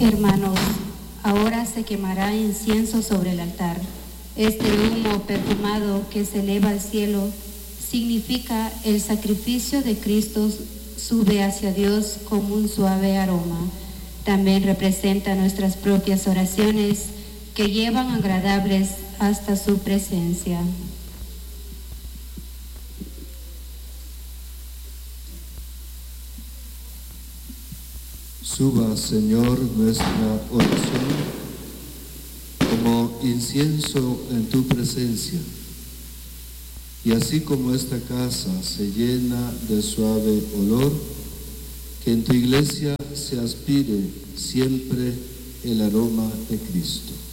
Hermanos, ahora se quemará incienso sobre el altar. Este humo perfumado que se eleva al cielo significa el sacrificio de Cristo sube hacia Dios como un suave aroma. También representa nuestras propias oraciones que llevan agradables hasta su presencia. Suba, Señor, nuestra oración como incienso en tu presencia, y así como esta casa se llena de suave olor, que en tu iglesia se aspire siempre el aroma de Cristo.